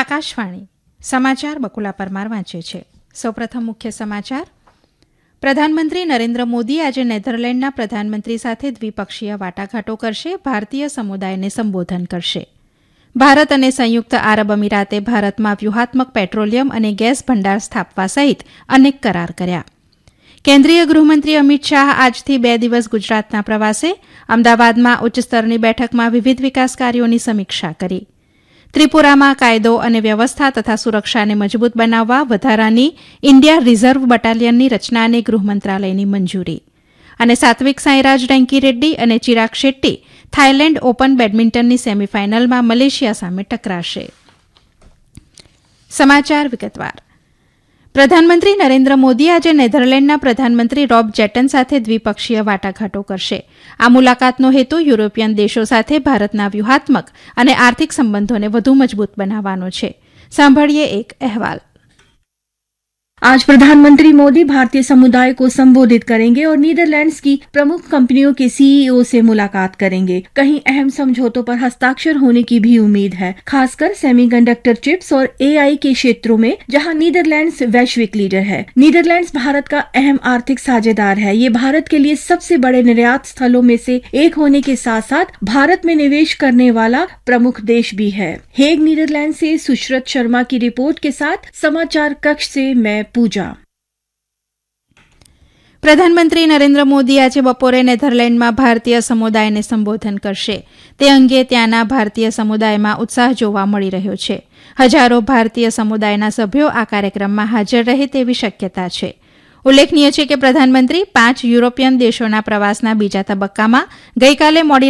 આકાશવાણી સમાચાર બકુલા પરમાર વાંચે છે. સૌપ્રથમ મુખ્ય સમાચાર. પ્રધાનમંત્રી નરેન્દ્ર મોદી આજે નેધરલેન્ડના પ્રધાનમંત્રી સાથે દ્વિપક્ષીય વાટાઘાટો કરશે. ભારતીય સમુદાયને સંબોધન કરશે. ભારત અને સંયુક્ત આરબ અમીરાતે ભારતમાં વ્યૂહાત્મક પેટ્રોલિયમ અને ગેસ ભંડાર સ્થાપવા સહિત અનેક કરાર કર્યા. કેન્દ્રીય ગૃહમંત્રી અમિત શાહ આજથી 2 દિવસ ગુજરાતના પ્રવાસે. અમદાવાદમાં ઉચ્ચસ્તરની બેઠકમાં વિવિધ વિકાસ કાર્યોની સમીક્ષા કરી. ત્રિપુરામાં કાયદો અને વ્યવસ્થા તથા સુરક્ષાને મજબૂત બનાવવા વધારાની ઇન્ડિયા રિઝર્વ બટાલિયનની રચનાને ગૃહમંત્રાલયની મંજૂરી. અને સાત્વિક સાંઈરાજ રેન્કી અને ચિરાગ શેટ્ટી થાઇલેન્ડ ઓપન બેડમિન્ટનની સેમીફાઇનલમાં મલેશિયા સામે ટકરાશે. સમાચાર વિગતવાર. પ્રધાનમંત્રી નરેન્દ્ર મોદી આજે નેધરલેન્ડના પ્રધાનમંત્રી રોબ જેટન સાથે દ્વિપક્ષીય વાટાઘાટો કરશે. આ મુલાકાતનો હેતુ યુરોપિયન દેશો સાથે ભારતના વ્યૂહાત્મક અને આર્થિક સંબંધોને વધુ મજબૂત બનાવવાનો છે. સાંભળીએ એક અહેવાલ. आज प्रधानमंत्री मोदी भारतीय समुदाय को संबोधित करेंगे और नीदरलैंड्स की प्रमुख कंपनियों के सीईओ से मुलाकात करेंगे. कहीं अहम समझौतों पर हस्ताक्षर होने की भी उम्मीद है, खासकर सेमीकंडक्टर चिप्स और एआई के क्षेत्रों में, जहां नीदरलैंड्स वैश्विक लीडर है. नीदरलैंड्स भारत का अहम आर्थिक साझेदार है. ये भारत के लिए सबसे बड़े निर्यात स्थलों में से एक होने के साथ साथ भारत में निवेश करने वाला प्रमुख देश भी है. हेग नीदरलैंड से सुश्रत शर्मा की रिपोर्ट के साथ समाचार कक्ष से मैं पूजा. પ્રધાનમંત્રી નરેન્દ્ર મોદી આજે બપોરે નેધરલેન્ડમાં ભારતીય સમુદાયને સંબોધન કરશે. તે અંગે ત્યાંના ભારતીય સમુદાયમાં ઉત્સાહ જોવા મળી રહ્યો છે. હજારો ભારતીય સમુદાયના સભ્યો આ કાર્યક્રમમાં હાજર રહે તેવી શક્યતા છે. ઉલ્લેખનીય છે કે પ્રધાનમંત્રી 5 યુરોપિયન દેશોના પ્રવાસના બીજા તબક્કામાં ગઈકાલે મોડી